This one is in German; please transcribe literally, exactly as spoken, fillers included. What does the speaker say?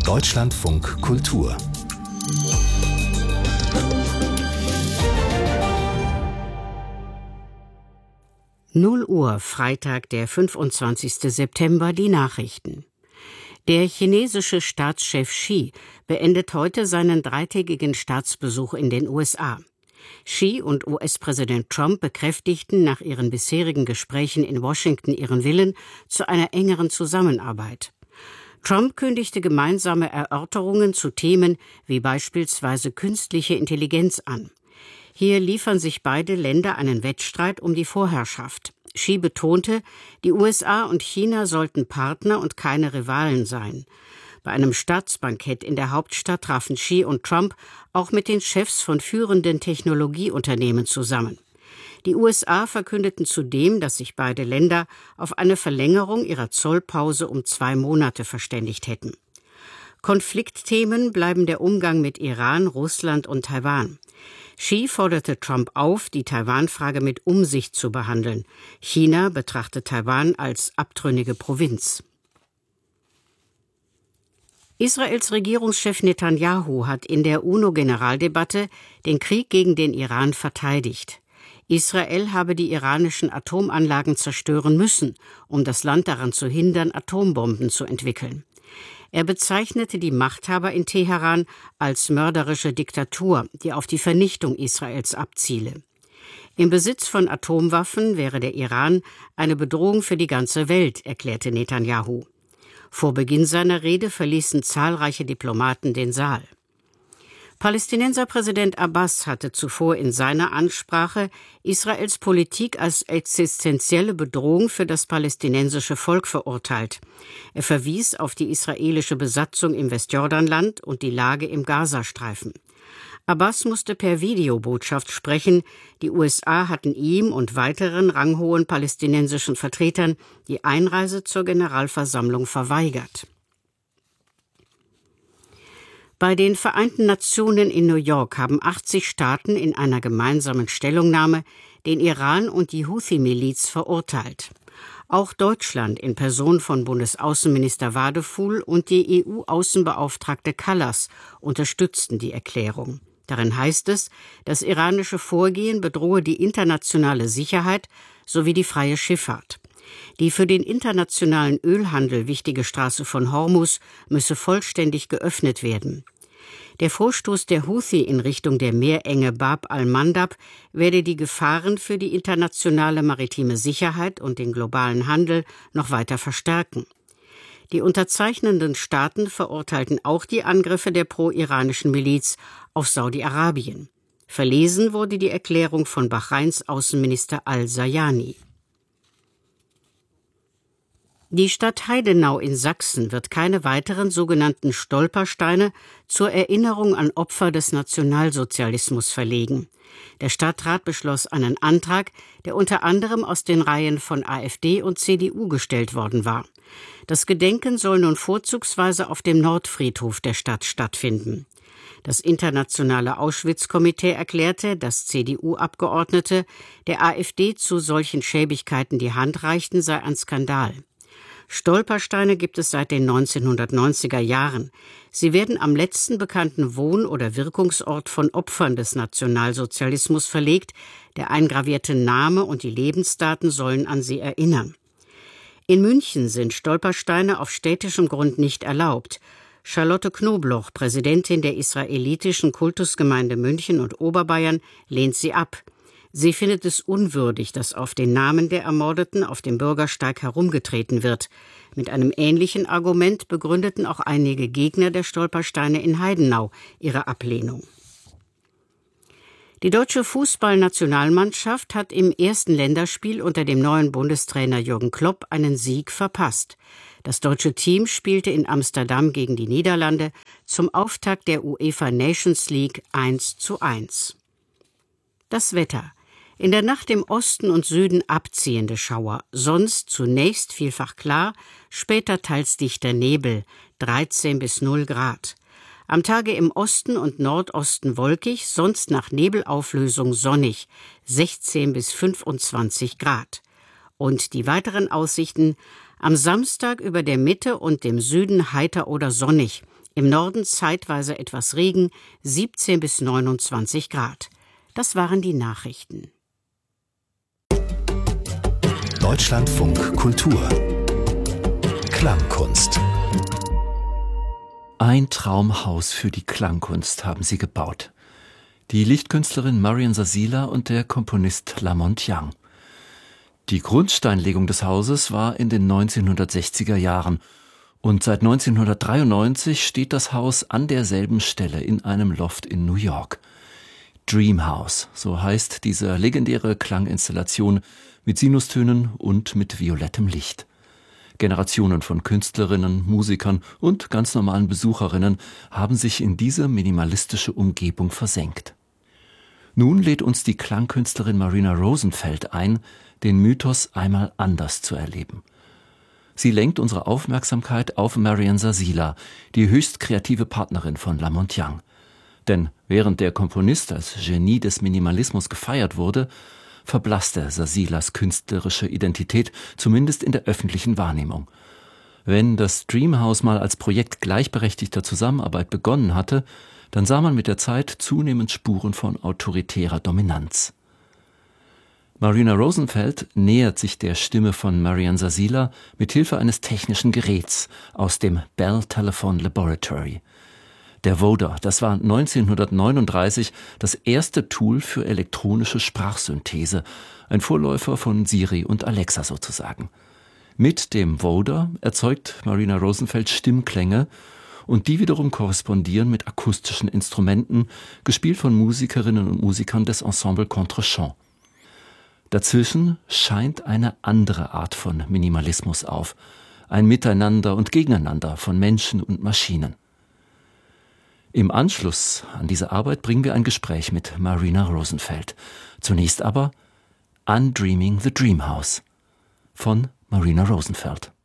Deutschlandfunk Kultur. null Uhr, Freitag, der fünfundzwanzigster September, die Nachrichten. Der chinesische Staatschef Xi beendet heute seinen dreitägigen Staatsbesuch in den U S A. Xi und U S-Präsident Trump bekräftigten nach ihren bisherigen Gesprächen in Washington ihren Willen zu einer engeren Zusammenarbeit. Trump kündigte gemeinsame Erörterungen zu Themen wie beispielsweise künstliche Intelligenz an. Hier liefern sich beide Länder einen Wettstreit um die Vorherrschaft. Xi betonte, die U S A und China sollten Partner und keine Rivalen sein. Bei einem Staatsbankett in der Hauptstadt trafen Xi und Trump auch mit den Chefs von führenden Technologieunternehmen zusammen. Die U S A verkündeten zudem, dass sich beide Länder auf eine Verlängerung ihrer Zollpause um zwei Monate verständigt hätten. Konfliktthemen bleiben der Umgang mit Iran, Russland und Taiwan. Xi forderte Trump auf, die Taiwan-Frage mit Umsicht zu behandeln. China betrachtet Taiwan als abtrünnige Provinz. Israels Regierungschef Netanyahu hat in der UNO-Generaldebatte den Krieg gegen den Iran verteidigt. Israel habe die iranischen Atomanlagen zerstören müssen, um das Land daran zu hindern, Atombomben zu entwickeln. Er bezeichnete die Machthaber in Teheran als mörderische Diktatur, die auf die Vernichtung Israels abziele. Im Besitz von Atomwaffen wäre der Iran eine Bedrohung für die ganze Welt, erklärte Netanyahu. Vor Beginn seiner Rede verließen zahlreiche Diplomaten den Saal. Palästinenserpräsident Abbas hatte zuvor in seiner Ansprache Israels Politik als existenzielle Bedrohung für das palästinensische Volk verurteilt. Er verwies auf die israelische Besatzung im Westjordanland und die Lage im Gazastreifen. Abbas musste per Videobotschaft sprechen. Die U S A hatten ihm und weiteren ranghohen palästinensischen Vertretern die Einreise zur Generalversammlung verweigert. Bei den Vereinten Nationen in New York haben achtzig Staaten in einer gemeinsamen Stellungnahme den Iran und die Houthi-Miliz verurteilt. Auch Deutschland in Person von Bundesaußenminister Wadefuhl und die E U-Außenbeauftragte Kallas unterstützten die Erklärung. Darin heißt es, das iranische Vorgehen bedrohe die internationale Sicherheit sowie die freie Schifffahrt. Die für den internationalen Ölhandel wichtige Straße von Hormuz müsse vollständig geöffnet werden. Der Vorstoß der Houthi in Richtung der Meerenge Bab al-Mandab werde die Gefahren für die internationale maritime Sicherheit und den globalen Handel noch weiter verstärken. Die unterzeichnenden Staaten verurteilten auch die Angriffe der pro-iranischen Miliz auf Saudi-Arabien. Verlesen wurde die Erklärung von Bahrains Außenminister al-Sayani. Die Stadt Heidenau in Sachsen wird keine weiteren sogenannten Stolpersteine zur Erinnerung an Opfer des Nationalsozialismus verlegen. Der Stadtrat beschloss einen Antrag, der unter anderem aus den Reihen von AfD und C D U gestellt worden war. Das Gedenken soll nun vorzugsweise auf dem Nordfriedhof der Stadt stattfinden. Das internationale Auschwitz-Komitee erklärte, dass C D U-Abgeordnete der AfD zu solchen Schäbigkeiten die Hand reichten, sei ein Skandal. Stolpersteine gibt es seit den neunzehnhundertneunziger Jahren. Sie werden am letzten bekannten Wohn- oder Wirkungsort von Opfern des Nationalsozialismus verlegt. Der eingravierte Name und die Lebensdaten sollen an sie erinnern. In München sind Stolpersteine auf städtischem Grund nicht erlaubt. Charlotte Knobloch, Präsidentin der israelitischen Kultusgemeinde München und Oberbayern, lehnt sie ab. Sie findet es unwürdig, dass auf den Namen der Ermordeten auf dem Bürgersteig herumgetreten wird. Mit einem ähnlichen Argument begründeten auch einige Gegner der Stolpersteine in Heidenau ihre Ablehnung. Die deutsche Fußballnationalmannschaft hat im ersten Länderspiel unter dem neuen Bundestrainer Jürgen Klopp einen Sieg verpasst. Das deutsche Team spielte in Amsterdam gegen die Niederlande zum Auftakt der UEFA Nations League eins zu eins. Das Wetter. In der Nacht im Osten und Süden abziehende Schauer, sonst zunächst vielfach klar, später teils dichter Nebel, dreizehn bis null Grad. Am Tage im Osten und Nordosten wolkig, sonst nach Nebelauflösung sonnig, sechzehn bis fünfundzwanzig Grad. Und die weiteren Aussichten: am Samstag über der Mitte und dem Süden heiter oder sonnig, Im Norden zeitweise etwas Regen, siebzehn bis neunundzwanzig Grad. Das waren die Nachrichten. Deutschlandfunk Kultur Klangkunst. Ein Traumhaus für die Klangkunst haben sie gebaut. Die Lichtkünstlerin Marian Sasila und der Komponist Lamont Young. Die Grundsteinlegung des Hauses war in den neunzehnhundertsechziger Jahren und seit neunzehnhundertdreiundneunzig steht das Haus an derselben Stelle in einem Loft in New York. Dream House, so heißt diese legendäre Klanginstallation mit Sinustönen und mit violettem Licht. Generationen von Künstlerinnen, Musikern und ganz normalen Besucherinnen haben sich in diese minimalistische Umgebung versenkt. Nun lädt uns die Klangkünstlerin Marina Rosenfeld ein, den Mythos einmal anders zu erleben. Sie lenkt unsere Aufmerksamkeit auf Marian Sasila, die höchst kreative Partnerin von Lamont Young. Denn während der Komponist als Genie des Minimalismus gefeiert wurde, verblasste Sasilas künstlerische Identität, zumindest in der öffentlichen Wahrnehmung. Wenn das Dreamhouse mal als Projekt gleichberechtigter Zusammenarbeit begonnen hatte, dann sah man mit der Zeit zunehmend Spuren von autoritärer Dominanz. Marina Rosenfeld nähert sich der Stimme von Marian Sasila mit Hilfe eines technischen Geräts aus dem Bell Telephone Laboratory. Der Voder, das war neunzehnhundertneununddreißig das erste Tool für elektronische Sprachsynthese, ein Vorläufer von Siri und Alexa sozusagen. Mit dem Voder erzeugt Marina Rosenfeld Stimmklänge und die wiederum korrespondieren mit akustischen Instrumenten, gespielt von Musikerinnen und Musikern des Ensemble Contrechamp. Dazwischen scheint eine andere Art von Minimalismus auf, ein Miteinander und Gegeneinander von Menschen und Maschinen. Im Anschluss an diese Arbeit bringen wir ein Gespräch mit Marina Rosenfeld. Zunächst aber Undreaming the Dream House von Marina Rosenfeld.